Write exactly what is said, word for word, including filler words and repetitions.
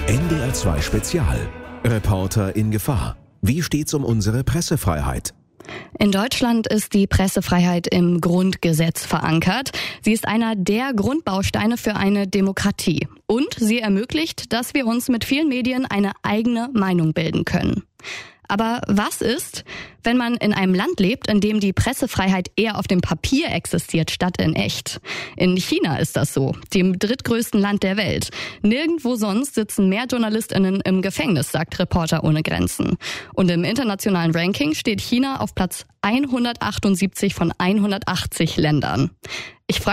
N D R zwei Spezial. Reporter in Gefahr. Wie steht's um unsere Pressefreiheit? In Deutschland ist die Pressefreiheit im Grundgesetz verankert. Sie ist einer der Grundbausteine für eine Demokratie. Und sie ermöglicht, dass wir uns mit vielen Medien eine eigene Meinung bilden können. Aber was ist, wenn man in einem Land lebt, in dem die Pressefreiheit eher auf dem Papier existiert, statt in echt? In China ist das so, dem drittgrößten Land der Welt. Nirgendwo sonst sitzen mehr JournalistInnen im Gefängnis, sagt Reporter ohne Grenzen. Und im internationalen Ranking steht China auf Platz hundertachtundsiebzig von hundertachtzig Ländern. Ich frage